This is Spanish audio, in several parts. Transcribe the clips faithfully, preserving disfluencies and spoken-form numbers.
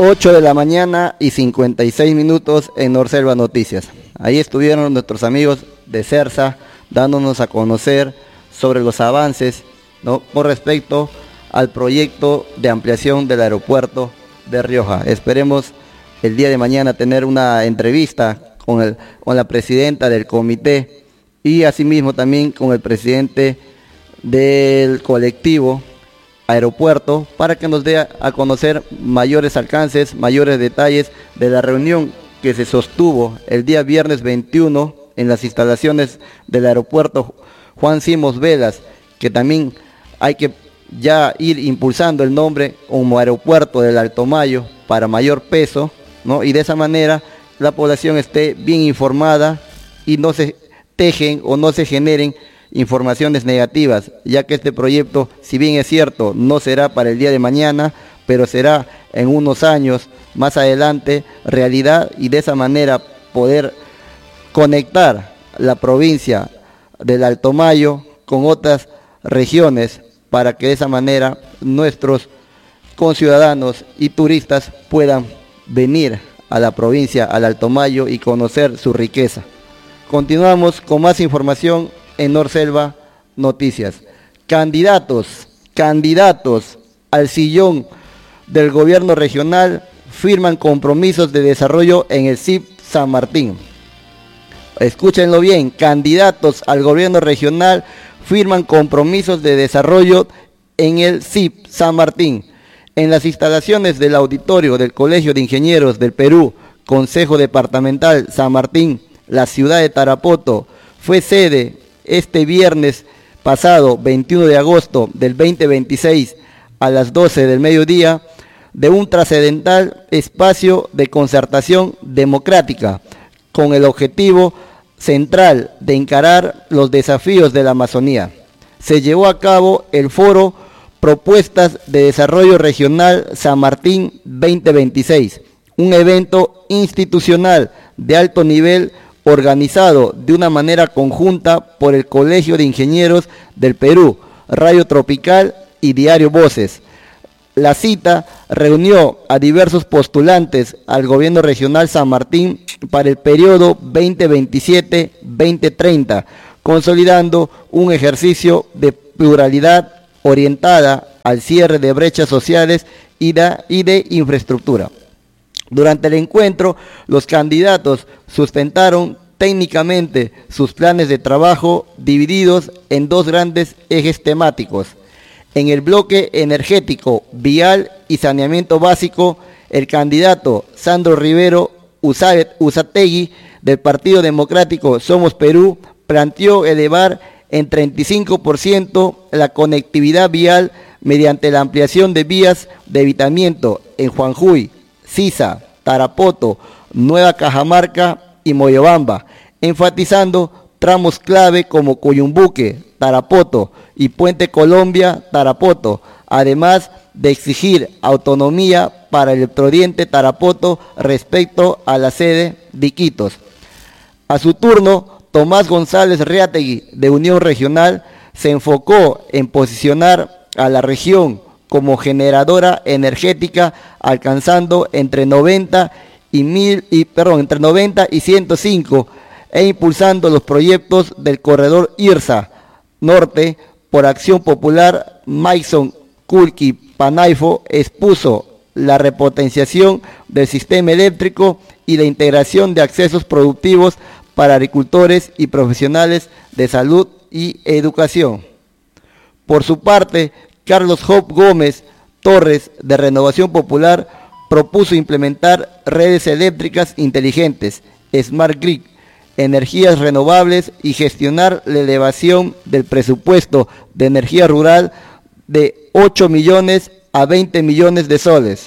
ocho de la mañana y cincuenta y seis minutos en Norselva Noticias. Ahí estuvieron nuestros amigos de CERSA dándonos a conocer sobre los avances, ¿no?, con respecto al proyecto de ampliación del aeropuerto de Rioja. Esperemos el día de mañana tener una entrevista con, el, con la presidenta del comité y asimismo también con el presidente del colectivo aeropuerto para que nos dé a conocer mayores alcances, mayores detalles de la reunión que se sostuvo el día viernes veintiuno en las instalaciones del aeropuerto Juan Simos Velas, que también hay que ya ir impulsando el nombre como aeropuerto del Alto Mayo para mayor peso, ¿no? Y de esa manera la población esté bien informada y no se tejen o no se generen informaciones negativas, ya que este proyecto, si bien es cierto, no será para el día de mañana, pero será en unos años más adelante realidad, y de esa manera poder conectar la provincia del Alto Mayo con otras regiones para que de esa manera nuestros conciudadanos y turistas puedan venir a la provincia, al Alto Mayo, y conocer su riqueza. Continuamos con más información en Norselva Noticias. Candidatos, candidatos al sillón del gobierno regional firman compromisos de desarrollo en el C I P San Martín. Escúchenlo bien, candidatos al gobierno regional firman compromisos de desarrollo en el C I P San Martín. En las instalaciones del auditorio del Colegio de Ingenieros del Perú, Consejo Departamental San Martín, la ciudad de Tarapoto, fue sede este viernes pasado, veintiuno de agosto del veinte veintiséis, a las doce del mediodía, de un trascendental espacio de concertación democrática, con el objetivo central de encarar los desafíos de la Amazonía. Se llevó a cabo el foro Propuestas de Desarrollo Regional San Martín veinte veintiséis, un evento institucional de alto nivel organizado de una manera conjunta por el Colegio de Ingenieros del Perú, Radio Tropical y Diario Voces. La cita reunió a diversos postulantes al gobierno regional San Martín para el periodo veinte veintisiete a veinte treinta, consolidando un ejercicio de pluralidad orientada al cierre de brechas sociales y de, y de infraestructura. Durante el encuentro, los candidatos sustentaron técnicamente sus planes de trabajo divididos en dos grandes ejes temáticos. En el bloque energético, vial y saneamiento básico, el candidato Sandro Rivero Usategui del Partido Democrático Somos Perú planteó elevar en treinta y cinco por ciento la conectividad vial mediante la ampliación de vías de evitamiento en Juanjuy, Sisa, Tarapoto, Nueva Cajamarca y Moyobamba, enfatizando tramos clave como Cuyumbuque, Tarapoto y Puente Colombia, Tarapoto, además de exigir autonomía para el electrodiente Tarapoto respecto a la sede de Iquitos. A su turno, Tomás González Reategui, de Unión Regional, se enfocó en posicionar a la región como generadora energética, alcanzando entre noventa y mil y perdón, entre noventa y ciento cinco, e impulsando los proyectos del corredor IRSA Norte por Acción Popular. Maison Kulki Panaifo expuso la repotenciación del sistema eléctrico y la integración de accesos productivos para agricultores y profesionales de salud y educación. Por su parte, Carlos Job Gómez Torres, de Renovación Popular, propuso implementar redes eléctricas inteligentes, Smart Grid, energías renovables y gestionar la elevación del presupuesto de energía rural de ocho millones a veinte millones de soles.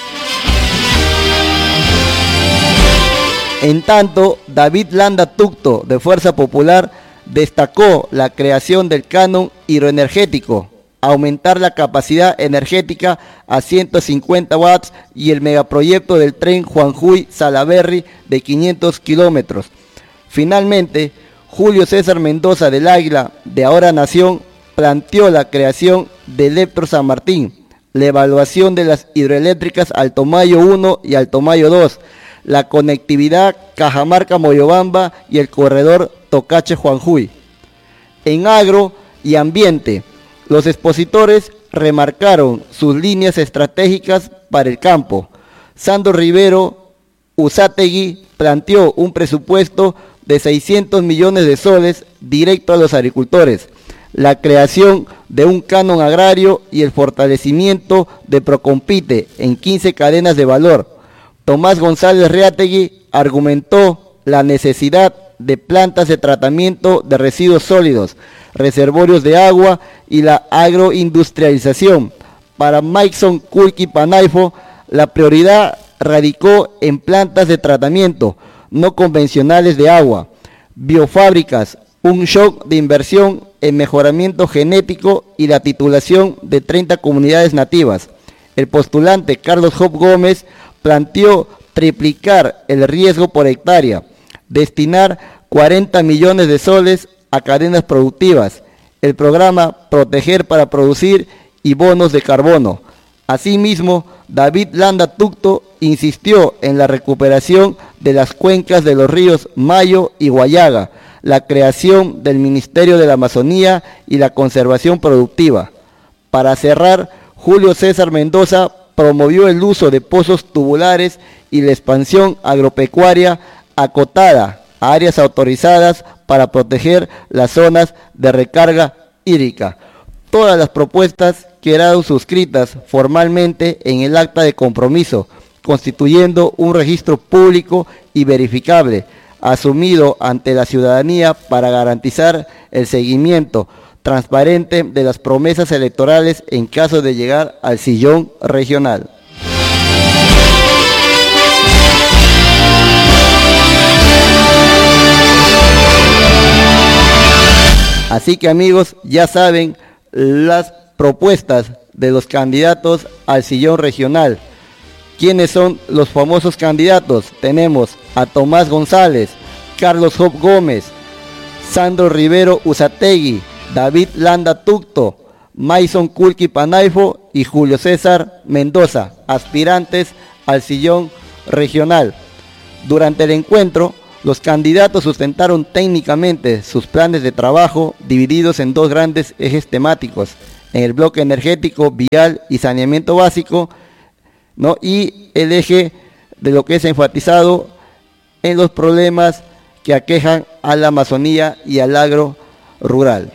En tanto, David Landa Tucto, de Fuerza Popular, destacó la creación del canon hidroenergético, aumentar la capacidad energética a ciento cincuenta watts y el megaproyecto del tren Juanjuy-Salaberry de quinientos kilómetros. Finalmente, Julio César Mendoza del Águila, de Ahora Nación, planteó la creación de Electro San Martín, la evaluación de las hidroeléctricas Altomayo uno y Altomayo dos, la conectividad Cajamarca-Moyobamba y el corredor Tocache-Juanjuy. En agro y ambiente, los expositores remarcaron sus líneas estratégicas para el campo. Sandro Rivero Usategui planteó un presupuesto de seiscientos millones de soles directo a los agricultores, la creación de un canon agrario y el fortalecimiento de Procompite en quince cadenas de valor. Tomás González Reategui argumentó la necesidad de plantas de tratamiento de residuos sólidos, reservorios de agua y la agroindustrialización. Para Maikson Kulki Panaifo, la prioridad radicó en plantas de tratamiento no convencionales de agua, biofábricas, un shock de inversión en mejoramiento genético y la titulación de treinta comunidades nativas. El postulante Carlos Job Gómez planteó triplicar el riesgo por hectárea, destinar cuarenta millones de soles a cadenas productivas, el programa Proteger para Producir y bonos de carbono. Asimismo, David Landa Tucto insistió en la recuperación de las cuencas de los ríos Mayo y Guayaga, la creación del Ministerio de la Amazonía y la conservación productiva. Para cerrar, Julio César Mendoza promovió el uso de pozos tubulares y la expansión agropecuaria acotada a áreas autorizadas para proteger las zonas de recarga hídrica. Todas las propuestas quedaron suscritas formalmente en el acta de compromiso, constituyendo un registro público y verificable, asumido ante la ciudadanía para garantizar el seguimiento transparente de las promesas electorales en caso de llegar al sillón regional. Así que amigos, ya saben las propuestas de los candidatos al sillón regional. ¿Quiénes son los famosos candidatos? Tenemos a Tomás González, Carlos Job Gómez, Sandro Rivero Usategui, David Landa Tucto, Maikson Kulki Panaifo y Julio César Mendoza, aspirantes al sillón regional. Durante el encuentro, los candidatos sustentaron técnicamente sus planes de trabajo divididos en dos grandes ejes temáticos, en el bloque energético, vial y saneamiento básico, ¿no? Y el eje de lo que es enfatizado en los problemas que aquejan a la Amazonía y al agro rural.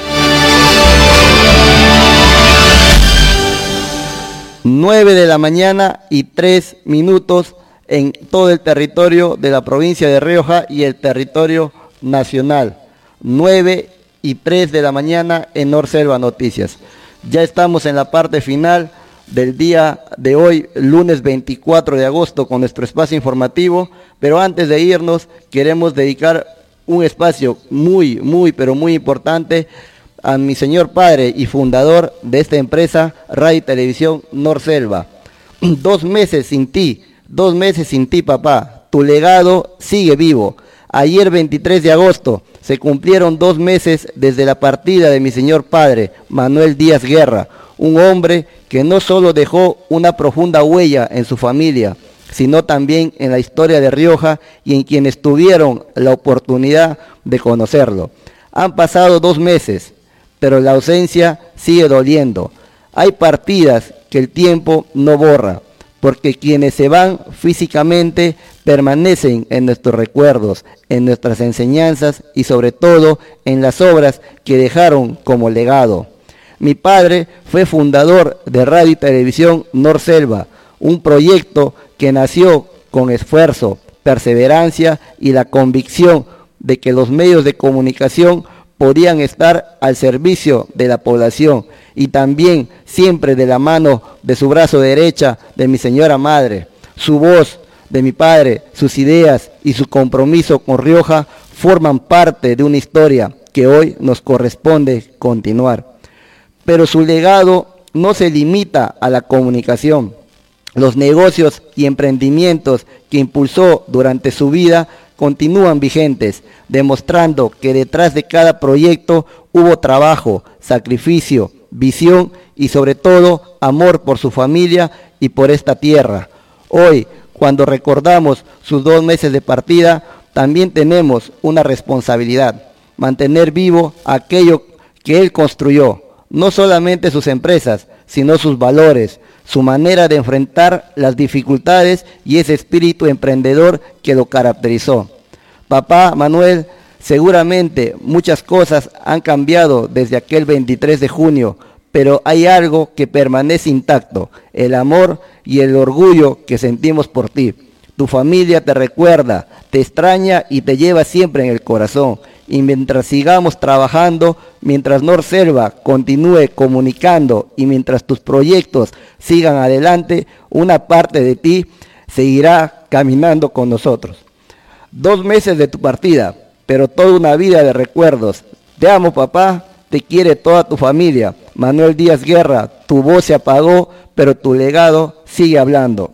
nueve de la mañana y tres minutos en todo el territorio de la provincia de Rioja y el territorio nacional. nueve y tres de la mañana en Norselva Noticias. Ya estamos en la parte final del día de hoy, lunes veinticuatro de agosto, con nuestro espacio informativo, pero antes de irnos queremos dedicar un espacio muy, muy, pero muy importante a mi señor padre y fundador de esta empresa, Radio y Televisión Norselva. Dos meses sin ti, dos meses sin ti, papá, tu legado sigue vivo. Ayer veintitrés de agosto se cumplieron dos meses desde la partida de mi señor padre, Manuel Díaz Guerra, un hombre que no solo dejó una profunda huella en su familia, sino también en la historia de Rioja y en quienes tuvieron la oportunidad de conocerlo. Han pasado dos meses, pero la ausencia sigue doliendo. Hay partidas que el tiempo no borra, porque quienes se van físicamente permanecen en nuestros recuerdos, en nuestras enseñanzas y sobre todo en las obras que dejaron como legado. Mi padre fue fundador de Radio y Televisión Norselva, un proyecto que nació con esfuerzo, perseverancia y la convicción de que los medios de comunicación podían estar al servicio de la población y también siempre de la mano de su brazo derecha de mi señora madre. Su voz de mi padre, sus ideas y su compromiso con Rioja forman parte de una historia que hoy nos corresponde continuar. Pero su legado no se limita a la comunicación. Los negocios y emprendimientos que impulsó durante su vida continúan vigentes, demostrando que detrás de cada proyecto hubo trabajo, sacrificio, visión y sobre todo amor por su familia y por esta tierra. Hoy, cuando recordamos sus dos meses de partida, también tenemos una responsabilidad, mantener vivo aquello que él construyó, no solamente sus empresas, sino sus valores, su manera de enfrentar las dificultades y ese espíritu emprendedor que lo caracterizó. Papá Manuel, seguramente muchas cosas han cambiado desde aquel veintitrés de junio, pero hay algo que permanece intacto, el amor y el orgullo que sentimos por ti. Tu familia te recuerda, te extraña y te lleva siempre en el corazón. Y mientras sigamos trabajando, mientras Norselva continúe comunicando y mientras tus proyectos sigan adelante, una parte de ti seguirá caminando con nosotros. Dos meses de tu partida, pero toda una vida de recuerdos. Te amo, papá, te quiere toda tu familia. Manuel Díaz Guerra, tu voz se apagó, pero tu legado sigue hablando.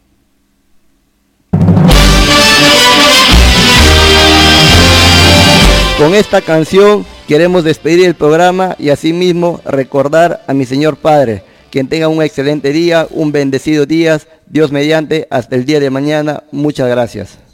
Con esta canción queremos despedir el programa y asimismo recordar a mi señor Padre. Quien tenga un excelente día, un bendecido día, Dios mediante, hasta el día de mañana. Muchas gracias.